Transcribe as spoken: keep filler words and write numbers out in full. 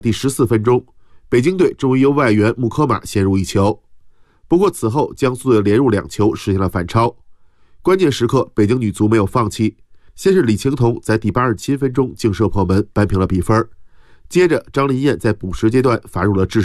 第十四分钟，北京队终于由外援穆科马先入一球。不过此后江苏队连入两球，实现了反超。关键时刻，北京女足没有放弃，先是李晴彤在第八十七分钟劲射破门，扳平了比分。接着张琳艳在补时阶段罚入了制